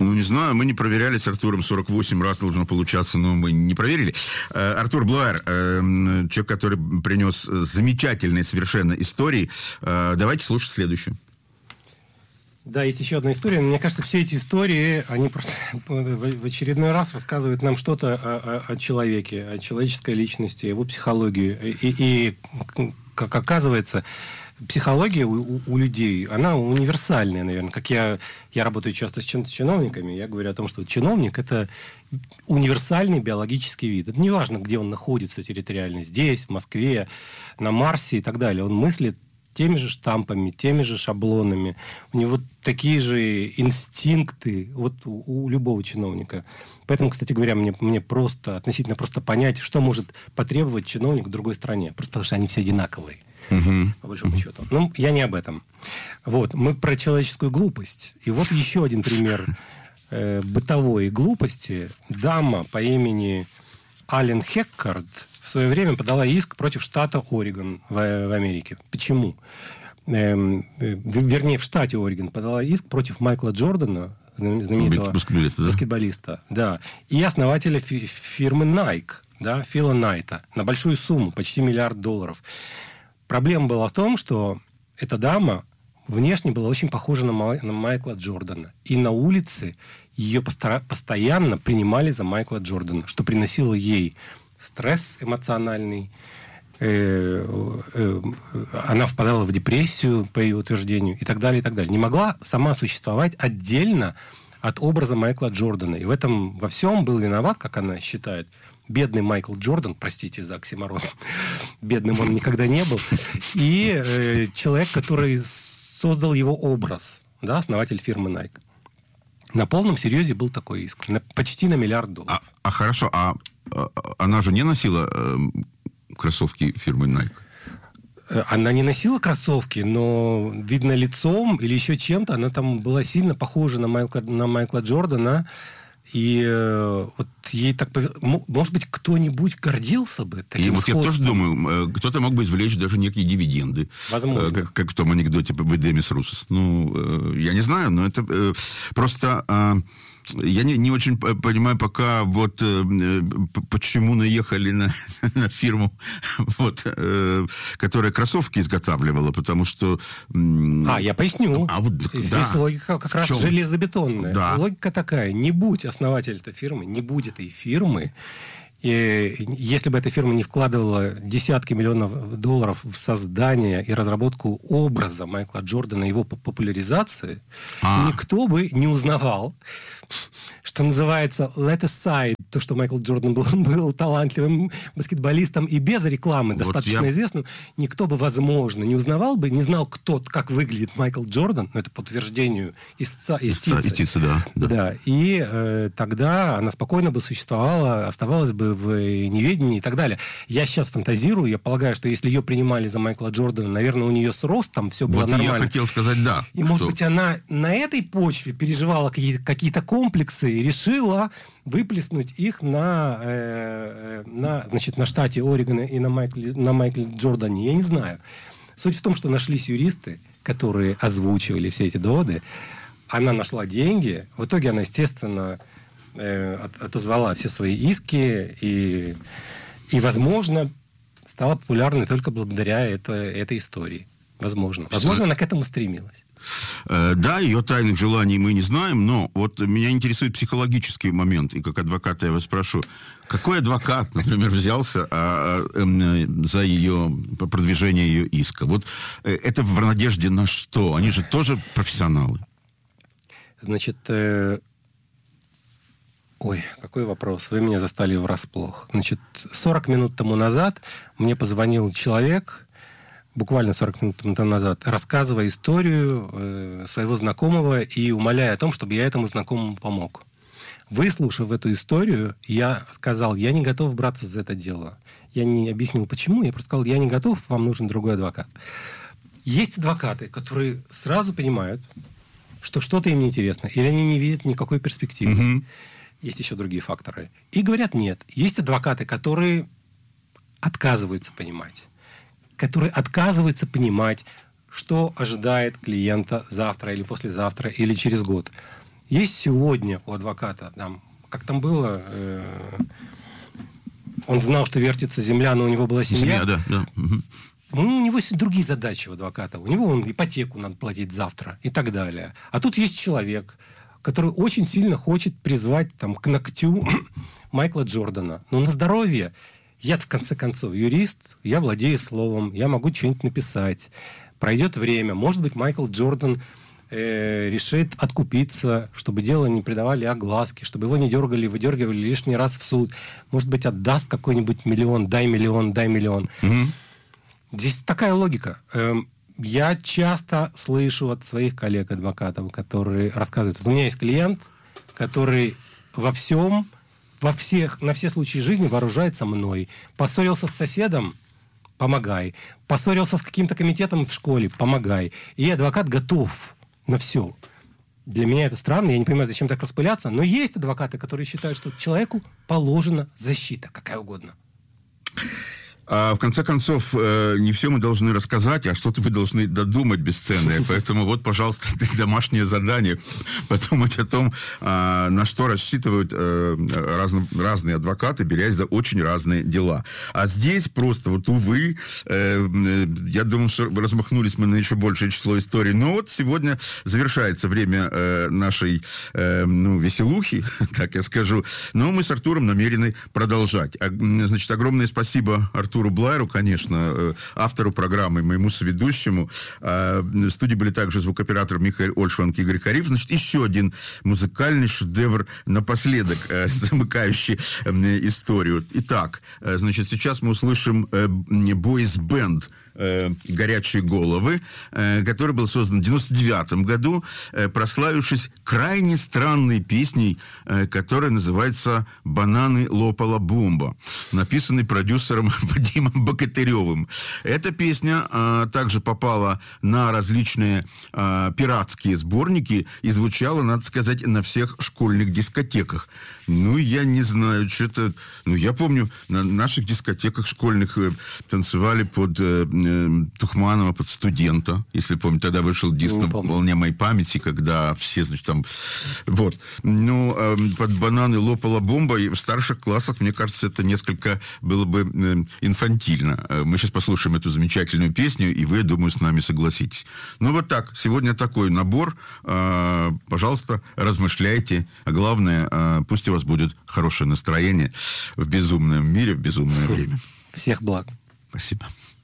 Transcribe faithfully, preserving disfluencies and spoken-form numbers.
Ну, не знаю, мы не проверяли с Артуром, сорок восемь раз должно получаться, но мы не проверили. Артур Блуайр, человек, который принес замечательные совершенно истории. Давайте слушать следующую. Да, есть еще одна история. Мне кажется, все эти истории, они просто в очередной раз рассказывают нам что-то о, о, о человеке, о человеческой личности, его психологии. И, и как оказывается, психология у, у людей, она универсальная, наверное. Как я, я работаю часто с чиновниками, я говорю о том, что чиновник – это универсальный биологический вид. Это не важно, где он находится территориально, здесь, в Москве, на Марсе и так далее. Он мыслит теми же штампами, теми же шаблонами. У него такие же инстинкты вот у, у любого чиновника. Поэтому, кстати говоря, мне, мне просто, относительно просто понять, что может потребовать чиновник в другой стране. Просто потому что они все одинаковые. Uh-huh. По большому uh-huh. счету. Ну, я не об этом. Вот. Мы про человеческую глупость. И вот еще один пример э, бытовой глупости. Дама по имени Ален Хеккард в свое время подала иск против штата Орегон в, в Америке. Почему? Эм, э, вернее, в штате Орегон подала иск против Майкла Джордана, знаменитого баскетболиста, да? баскетболиста, да, и основателя фи- фирмы Nike, да, Фила Найта, на большую сумму, почти миллиард долларов. Проблема была в том, что эта дама внешне была очень похожа на, Май- на Майкла Джордана. И на улице ее постара- постоянно принимали за Майкла Джордана, что приносило ей стресс эмоциональный. Э- э- она впадала в депрессию, по ее утверждению, и так далее, и так далее. Не могла сама существовать отдельно от образа Майкла Джордана. И в этом во всем был виноват, как она считает, бедный Майкл Джордан, простите за оксиморон, бедным он никогда не был, и э, человек, который создал его образ, да, основатель фирмы Nike. На полном серьезе был такой иск, на, почти на миллиард долларов. А, а хорошо, а, а она же не носила э, кроссовки фирмы Nike? Она не носила кроссовки, но, видно, лицом или еще чем-то, она там была сильно похожа на Майкла, на Майкла Джордана. И э, вот ей так повезло. Может быть, кто-нибудь гордился бы таким сходством. Я тоже думаю, кто-то мог бы извлечь даже некие дивиденды. Возможно. Как, как в том анекдоте в Эдемис Русос. Ну, э, я не знаю, но это э, просто... Э, я не, не очень понимаю пока, вот, э, почему наехали на, на фирму, вот, э, которая кроссовки изготавливала, потому что... Э, а, я поясню. А, вот, Здесь да. логика как раз железобетонная. Да. Логика такая. Не будь основатель этой фирмы, не будь этой фирмы, и если бы эта фирма не вкладывала десятки миллионов долларов в создание и разработку образа Майкла Джордана, его популяризации, а. никто бы не узнавал, что называется let aside, то, что Майкл Джордан был, был талантливым баскетболистом и без рекламы вот достаточно я... известным, никто бы, возможно, не узнавал бы, не знал, кто, как выглядит Майкл Джордан, но это по утверждению истца, истицы. Истицы, да. да. да. И э, тогда она спокойно бы существовала, оставалась бы в неведении и так далее. Я сейчас фантазирую, я полагаю, что если ее принимали за Майкла Джордана, наверное, у нее с ростом все было вот нормально. Я хотел сказать, да. И, может быть, она на этой почве переживала какие-то, какие-то комплексы и решила выплеснуть их на, э, на, значит, на штате Орегона и на Майкле, на Майкле Джордане. Я не знаю. Суть в том, что нашлись юристы, которые озвучивали все эти доводы. Она нашла деньги. В итоге она, естественно, отозвала все свои иски и, и, возможно, стала популярной только благодаря это, этой истории. Возможно. Возможно, она к этому стремилась. Да, ее тайных желаний мы не знаем, но вот меня интересует психологический момент, и как адвоката я вас спрошу, какой адвокат, например, взялся а, а, за ее продвижение ее иска? Вот это в надежде на что? Они же тоже профессионалы. Значит, э... Ой, какой вопрос. Вы меня застали врасплох. Значит, сорок минут тому назад мне позвонил человек, буквально сорок минут тому назад, рассказывая историю э, своего знакомого и умоляя о том, чтобы я этому знакомому помог. Выслушав эту историю, я сказал, я не готов браться за это дело. Я не объяснил, почему. Я просто сказал, я не готов, вам нужен другой адвокат. Есть адвокаты, которые сразу понимают, что что-то им неинтересно, или они не видят никакой перспективы. Mm-hmm. Есть еще другие факторы. И говорят, нет. Есть адвокаты, которые отказываются понимать. Которые отказываются понимать, что ожидает клиента завтра или послезавтра, или через год. есть сегодня у адвоката, там, как там было, э, он знал, что вертится земля, но у него была семья. Семья, да, да. Угу. Ну, у него есть другие задачи у адвоката. У него он, ипотеку надо платить завтра и так далее. А тут есть человек, который очень сильно хочет призвать там, к ногтю Майкла Джордана. Но на здоровье. Я, в конце концов, юрист, я владею словом, я могу что-нибудь написать. Пройдет время. Может быть, Майкл Джордан э, решит откупиться, чтобы дело не придавали огласки, чтобы его не дергали, выдергивали лишний раз в суд. Может быть, отдаст какой-нибудь миллион, дай миллион, дай миллион. Угу. Здесь такая логика. Эм, я часто слышу от своих коллег-адвокатов, которые рассказывают, вот у меня есть клиент, который во всем... во всех, на все случаи жизни вооружается мной. Поссорился с соседом – помогай. Поссорился с каким-то комитетом в школе – помогай. И адвокат готов на все. Для меня это странно, я не понимаю, зачем так распыляться, но есть адвокаты, которые считают, что человеку положена защита, какая угодно. А в конце концов, не все мы должны рассказать, а что-то вы должны додумать бесценное. Поэтому вот, пожалуйста, домашнее задание. Подумать о том, на что рассчитывают разные адвокаты, берясь за очень разные дела. А здесь просто, вот, увы, я думаю, что размахнулись мы на еще большее число историй. Но вот сегодня завершается время нашей, ну, веселухи, так я скажу. Но мы с Артуром намерены продолжать. Значит, огромное спасибо Артуру Блайеру, конечно, автору программы, моему соведущему. В студии были также звукооператор Михаил Ольшванг и Игорь Кариф. Значит, еще один музыкальный шедевр напоследок, замыкающий историю. Итак, значит, сейчас мы услышим бойс-бенд «Горячие головы», который был создан в девяносто девятом году, прославившись крайне странной песней, которая называется «Бананы лопала бомба», написанной продюсером Вадимом Богатыревым. Эта песня а, также попала на различные а, пиратские сборники и звучала, надо сказать, на всех школьных дискотеках. Ну, я не знаю, что-то... Ну, я помню, на наших дискотеках школьных э, танцевали под э, э, Тухманова, под «Студента». Если помните, тогда вышел диск на волне моей памяти, когда все, значит, там... Вот. Ну, э, под «Бананы лопала бомба». И в старших классах, мне кажется, это несколько было бы э, инфантильно. Мы сейчас послушаем эту замечательную песню, и вы, думаю, с нами согласитесь. Ну, вот так. Сегодня такой набор. Э, пожалуйста, размышляйте. А главное, э, пусть у вас будет хорошее настроение в безумном мире, в безумное время. Всех благ. Спасибо.